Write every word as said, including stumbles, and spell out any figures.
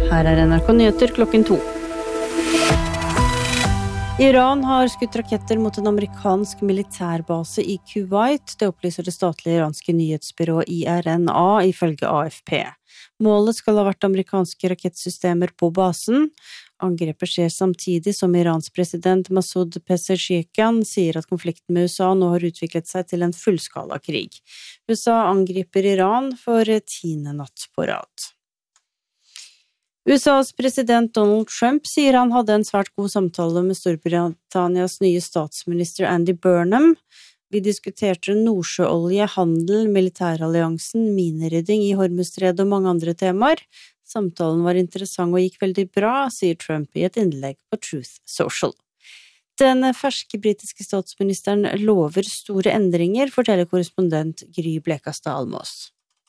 Her er N R K Nyheter klokken to. Iran har skutt raketter mot en amerikansk militærbase i Kuwait. Det opplyser det statlige iranske nyhetsbyrået I R N A ifølge A F P. Målet skal ha vært amerikanske rakettsystemer på basen. Angrepet skjer samtidig som Irans president Masoud Pezeshkian sier at konflikten med U S A nå har utviklet seg til en fullskala krig. U S A angriper Iran for tiende natt på rad. U S A's president Donald Trump sier han hadde en svært god samtale med Storbritannias nye statsminister Andy Burnham. Vi diskuterte nordsjøolje, handel, militæralliansen, minerydding i Hormuzstredet og mange andre temaer. Samtalen var interessant og gikk veldig bra, sier Trump i et innlegg på Truth Social. Den ferske britiske statsministeren lover store endringer, forteller korrespondent Gry Blekastad Almås.